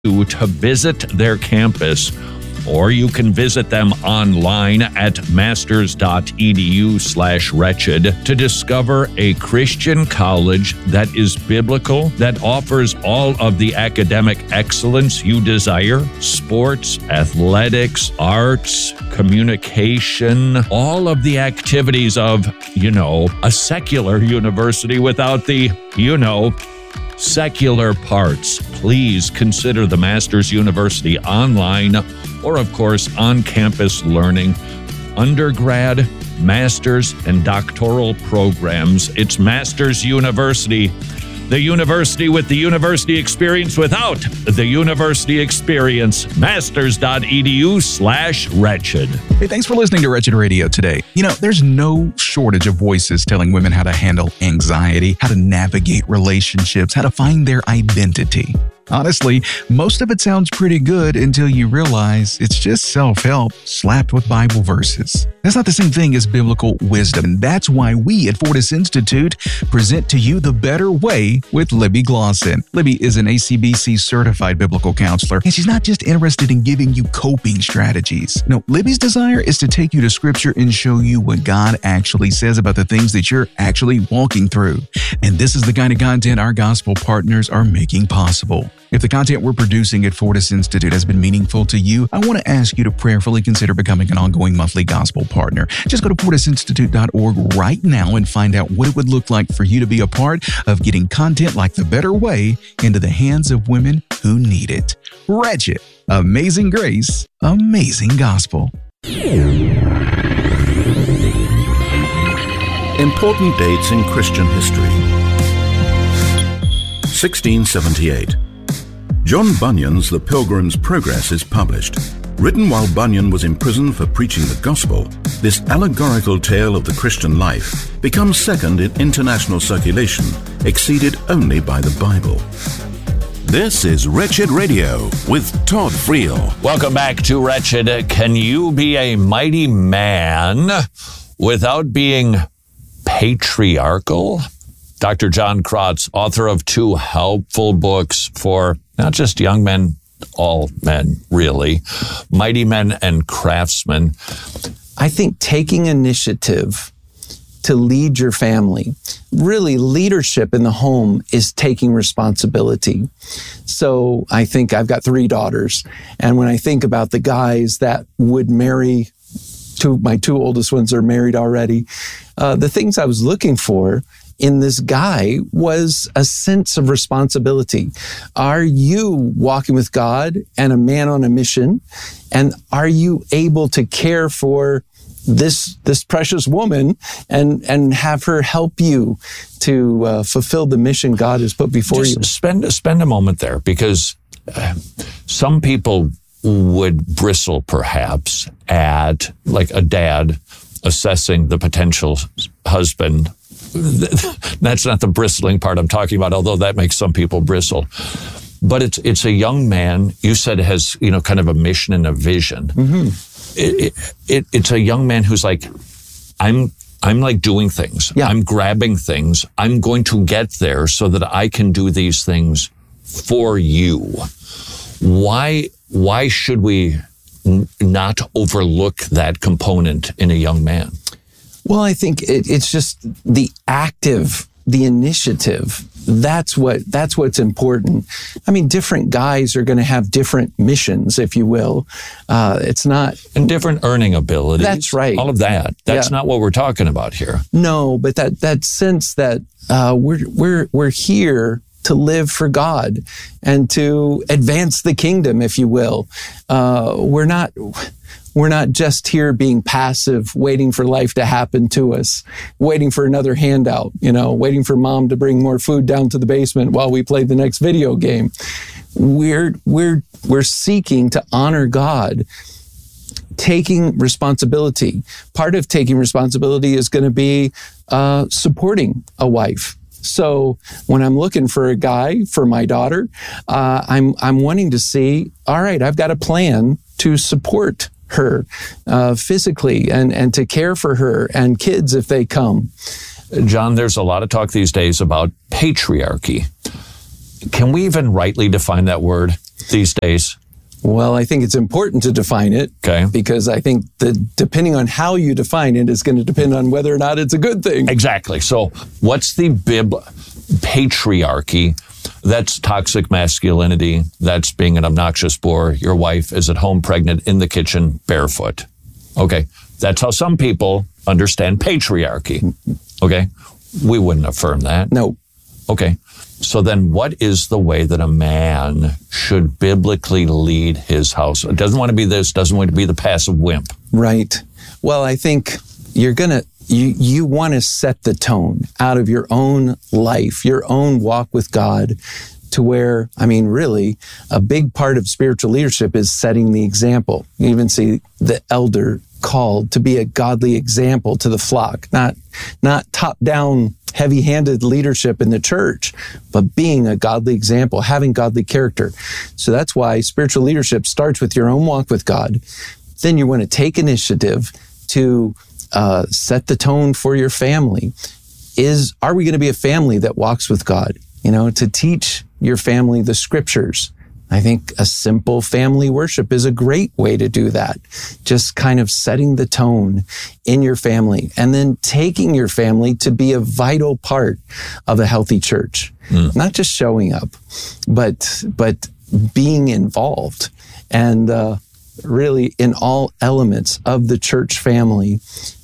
to visit their campus, or you can visit them online at masters.edu/wretched to discover a Christian college that is biblical, that offers all of the academic excellence you desire: sports, athletics, arts, communication, all of the activities of, a secular university without the, secular parts. Please consider the Masters University online or, of course, on-campus learning, undergrad, master's, and doctoral programs. It's Masters University, the university with the university experience without the university experience. Masters.edu/wretched. Hey, thanks for listening to Wretched Radio today. There's no shortage of voices telling women how to handle anxiety, how to navigate relationships, how to find their identity. Honestly, most of it sounds pretty good until you realize it's just self-help slapped with Bible verses. That's not the same thing as biblical wisdom, and that's why we at Fortis Institute present to you The Better Way with Libby Glosson. Libby is an ACBC certified biblical counselor, and she's not just interested in giving you coping strategies. No, Libby's desire is to take you to Scripture and show you what God actually says about the things that you're actually walking through. And this is the kind of content our gospel partners are making possible. If the content we're producing at Fortis Institute has been meaningful to you, I want to ask you to prayerfully consider becoming an ongoing monthly gospel partner. Just go to fortisinstitute.org right now and find out what it would look like for you to be a part of getting content like The Better Way into the hands of women who need it. Wretched, amazing grace, amazing gospel. Important dates in Christian history. 1678. John Bunyan's The Pilgrim's Progress is published. Written while Bunyan was in prison for preaching the gospel, this allegorical tale of the Christian life becomes second in international circulation, exceeded only by the Bible. This is Wretched Radio with Todd Friel. Welcome back to Wretched. Can you be a mighty man without being patriarchal? Dr. John Krotz, author of 2 helpful books for not just young men, all men, really, Mighty Men and Craftsmen. I think taking initiative to lead your family, really leadership in the home is taking responsibility. So I think I've got 3 daughters. And when I think about the guys that would marry, my 2 oldest ones are married already, the things I was looking for in this guy was a sense of responsibility. Are you walking with God and a man on a mission? And are you able to care for this precious woman and have her help you to fulfill the mission God has put before you? Spend a moment there, because some people would bristle perhaps at like a dad assessing the potential husband. That's not the bristling part I'm talking about, although that makes some people bristle. But it's a young man, you said, has, kind of a mission and a vision. Mm-hmm. It's a young man who's like, I'm like doing things. Yeah. I'm grabbing things. I'm going to get there so that I can do these things for you. Why should we not overlook that component in a young man? Well, I think it's just the initiative. That's what's important. I mean, different guys are going to have different missions, if you will. It's not... And different earning abilities. That's right. All of that. That's not what we're talking about here. No, but that sense that we're here to live for God and to advance the kingdom, if you will. We're not just here being passive, waiting for life to happen to us, waiting for another handout, waiting for mom to bring more food down to the basement while we play the next video game. We're seeking to honor God, taking responsibility. Part of taking responsibility is going to be supporting a wife. So when I'm looking for a guy for my daughter, I'm wanting to see, all right, I've got a plan to support her physically and to care for her and kids if they come. John, there's a lot of talk these days about patriarchy. Can we even rightly define that word? these days? Well, I think it's important to define it. Okay. Because I think that depending on how you define it is going to depend on whether or not it's a good thing. Exactly. So what's the patriarchy? That's toxic masculinity. That's being an obnoxious bore. Your wife is at home pregnant in the kitchen barefoot. Okay. That's how some people understand patriarchy. Okay. We wouldn't affirm that. No. Okay. So then what is the way that a man should biblically lead his house? It doesn't want to be this, doesn't want to be the passive wimp. Right. Well, I think you want to set the tone out of your own life, your own walk with God, to where, really, a big part of spiritual leadership is setting the example. You even see the elder called to be a godly example to the flock, not top-down, heavy-handed leadership in the church, but being a godly example, having godly character. So that's why spiritual leadership starts with your own walk with God. Then you want to take initiative to set the tone for your family. Are we going to be a family that walks with God? To teach your family the scriptures. I think a simple family worship is a great way to do that. Just kind of setting the tone in your family and then taking your family to be a vital part of a healthy church. Not just showing up, but being involved and really in all elements of the church family.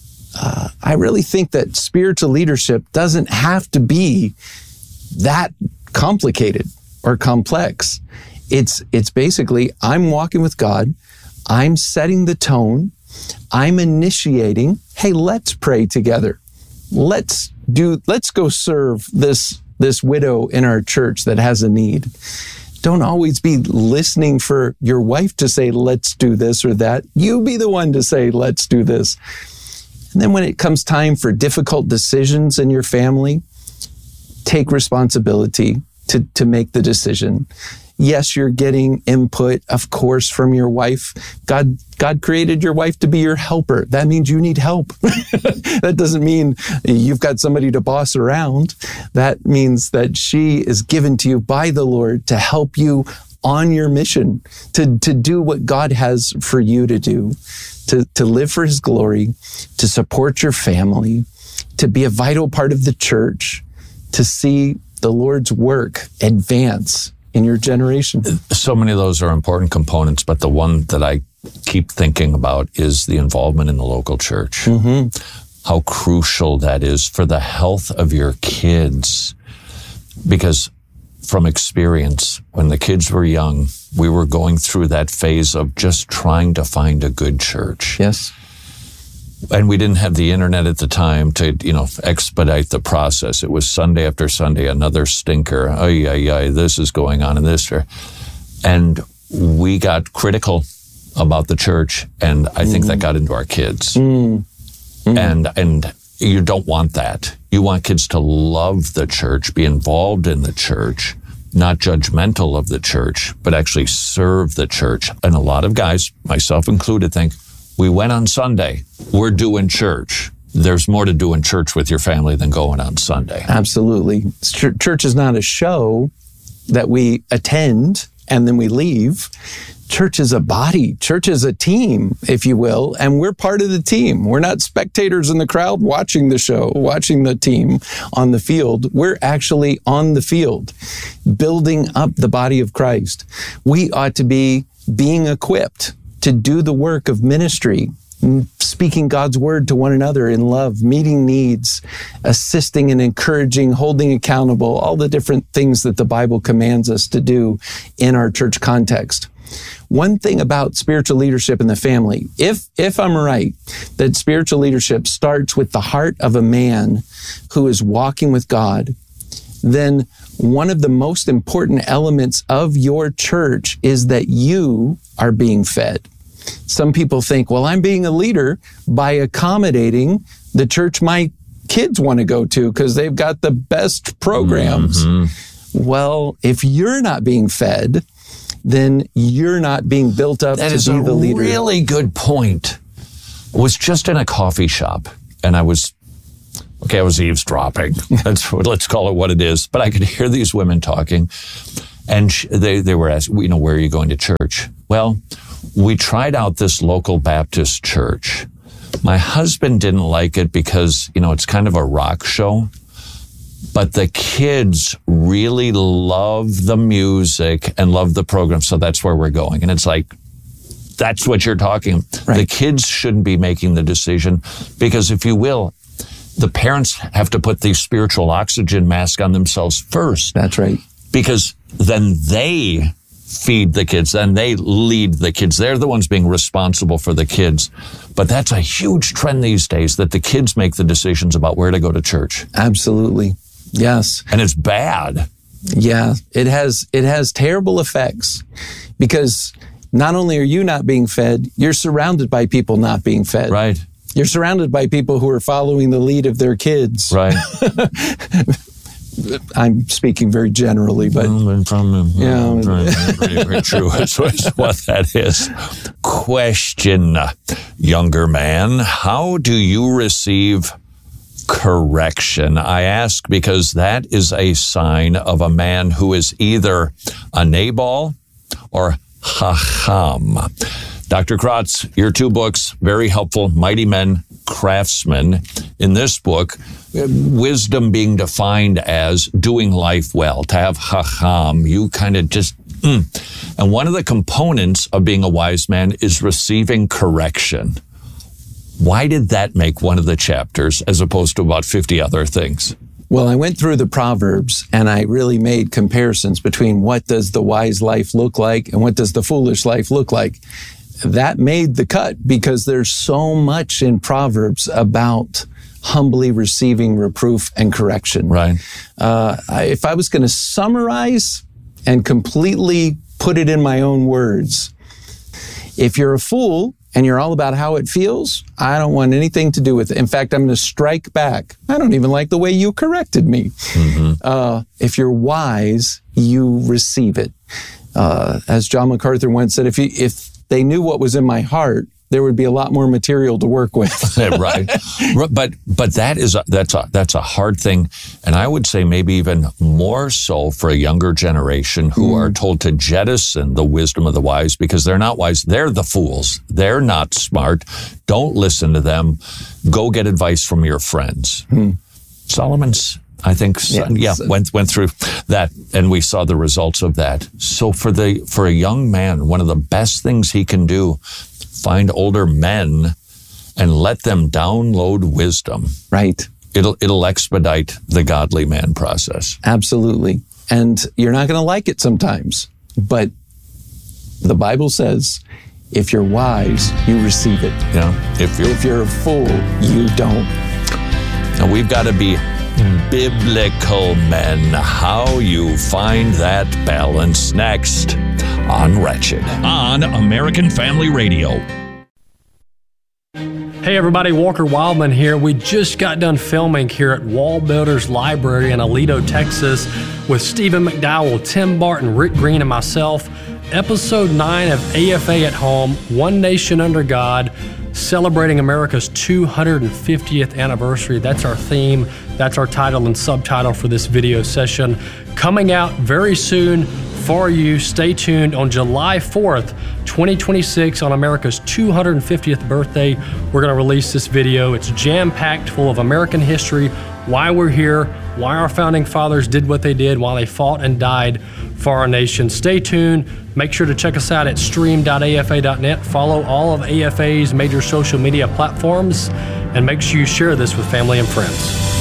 I really think that spiritual leadership doesn't have to be that complicated or complex. It's basically, I'm walking with God, I'm setting the tone, I'm initiating, hey, let's pray together. Let's go serve this widow in our church that has a need. Don't always be listening for your wife to say, let's do this or that. You be the one to say, let's do this. And then when it comes time for difficult decisions in your family, take responsibility to make the decision. Yes, you're getting input, of course, from your wife. God created your wife to be your helper. That means you need help. That doesn't mean you've got somebody to boss around. That means that she is given to you by the Lord to help you on your mission, to do what God has for you to do, to live for His glory, to support your family, to be a vital part of the church, to see the Lord's work advance in your generation. So many of those are important components, but the one that I keep thinking about is the involvement in the local church. Mm-hmm. How crucial that is for the health of your kids. Because from experience, when the kids were young, we were going through that phase of just trying to find a good church. Yes. And we didn't have the internet at the time to, expedite the process. It was Sunday after Sunday, another stinker. This is going on in this. And we got critical about the church, and I think that got into our kids. And you don't want that. You want kids to love the church, be involved in the church, not judgmental of the church, but actually serve the church. And a lot of guys, myself included, think, we went on Sunday. We're doing church. There's more to do in church with your family than going on Sunday. Absolutely. Church is not a show that we attend and then we leave. Church is a body. Church is a team, if you will, and we're part of the team. We're not spectators in the crowd watching the show, watching the team on the field. We're actually on the field, building up the body of Christ. We ought to be being equipped to do the work of ministry, speaking God's word to one another in love, meeting needs, assisting and encouraging, holding accountable, all the different things that the Bible commands us to do in our church context. One thing about spiritual leadership in the family, if I'm right, that spiritual leadership starts with the heart of a man who is walking with God, then one of the most important elements of your church is that you are being fed. Some people think, well, I'm being a leader by accommodating the church my kids want to go to because they've got the best programs. Mm-hmm. Well, if you're not being fed, then you're not being built up to be the leader. That is a really good point. I was just in a coffee shop and I was eavesdropping. Let's call it what it is. But I could hear these women talking. And they were asking, you know, where are you going to church? Well, we tried out this local Baptist church. My husband didn't like it because, you know, it's kind of a rock show. But the kids really love the music and love the program, so that's where we're going. And it's like, that's what you're talking. Right. The kids shouldn't be making the decision because, if you will, the parents have to put the spiritual oxygen mask on themselves first. That's right. Because then they feed the kids, then they lead the kids. They're the ones being responsible for the kids. But that's a huge trend these days, that the kids make the decisions about where to go to church. Absolutely. Yes. And it's bad. Yeah, it has terrible effects, because not only are you not being fed, you're surrounded by people not being fed. Right. You're surrounded by people who are following the lead of their kids. Right. I'm speaking very generally, but very true is what that is. Question, younger man, how do you receive correction? I ask because that is a sign of a man who is either a Nabal or Chacham. Dr. Kratz, your 2 books, very helpful, Mighty Men, Craftsmen. In this book, wisdom being defined as doing life well. To have Chacham, you kind of just, And one of the components of being a wise man is receiving correction. Why did that make one of the chapters as opposed to about 50 other things? Well, I went through the Proverbs and I really made comparisons between what does the wise life look like and what does the foolish life look like. That made the cut because there's so much in Proverbs about humbly receiving reproof and correction. Right. If I was going to summarize and completely put it in my own words, if you're a fool and you're all about how it feels, I don't want anything to do with it. In fact, I'm going to strike back. I don't even like the way you corrected me. Mm-hmm. If you're wise, you receive it. As John MacArthur once said, if they knew what was in my heart, there would be a lot more material to work with. Right. But that's a hard thing. And I would say maybe even more so for a younger generation who are told to jettison the wisdom of the wise because they're not wise. They're the fools. They're not smart. Don't listen to them. Go get advice from your friends. Solomon's, I think, went through that, and we saw the results of that. So for a young man, one of the best things he can do, find older men and let them download wisdom. Right. It'll expedite the godly man process. Absolutely. And you're not going to like it sometimes, but the Bible says, if you're wise, you receive it. Yeah. If you're a fool, you don't. Now we've got to be biblical men. How you find that balance next on Wretched on American Family Radio. Hey everybody, Walker Wildman here. We just got done filming here at Wall Builders Library in Aledo, Texas with Stephen McDowell, Tim Barton, Rick Green, and myself. Episode 9 of AFA at Home, One Nation Under God, celebrating America's 250th anniversary. That's our theme. That's our title and subtitle for this video session. Coming out very soon for you. Stay tuned on July 4th, 2026, on America's 250th birthday. We're going to release this video. It's jam-packed full of American history, why we're here, why our founding fathers did what they did, why they fought and died for our nation. Stay tuned. Make sure to check us out at stream.afa.net. Follow all of AFA's major social media platforms, and make sure you share this with family and friends.